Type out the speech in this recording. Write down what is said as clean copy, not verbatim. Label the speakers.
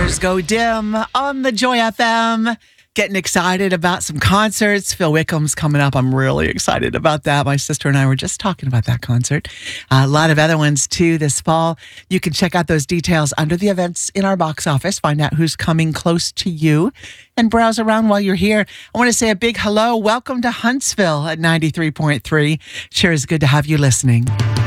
Speaker 1: stars go dim on the Joy FM. Getting excited about some concerts. Phil Wickham's coming up. I'm really excited about that. My sister and I were just talking about that concert. A lot of other ones too this fall. You can check out those details under the events in our box office. Find out who's coming close to you and browse around while you're here. I want to say a big hello. Welcome to Huntsville at 93.3. Sure is good to have you listening.